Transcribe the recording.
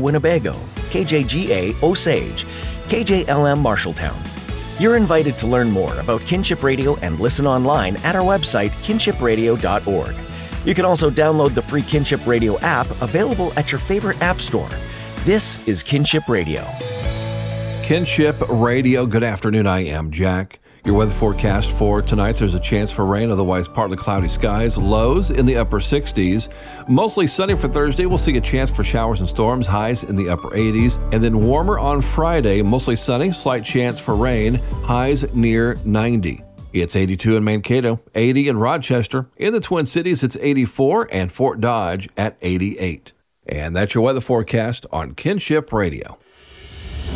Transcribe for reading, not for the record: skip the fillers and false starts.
Winnebago, KJGA Osage, KJLM Marshalltown. You're invited to learn more about Kinship Radio and listen online at our website, kinshipradio.org. You can also download the free Kinship Radio app available at your favorite app store. This is Kinship Radio. Kinship Radio, good afternoon. I am Jack. Your weather forecast for tonight, there's a chance for rain, otherwise partly cloudy skies. Lows in the upper 60s. Mostly sunny for Thursday. We'll see a chance for showers and storms. Highs in the upper 80s. And then warmer on Friday. Mostly sunny, slight chance for rain. Highs near 90. It's 82 in Mankato, 80 in Rochester. In the Twin Cities, it's 84, and Fort Dodge at 88. And that's your weather forecast on Kinship Radio.